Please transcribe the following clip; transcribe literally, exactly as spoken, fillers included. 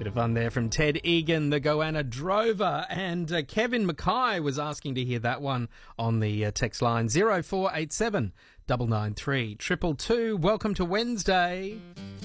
Bit of fun there from Ted Egan, the Goanna Drover. And uh, Kevin Mackay was asking to hear that one on the uh, text line zero four eight seven nine nine three two two two. Welcome to Wednesday.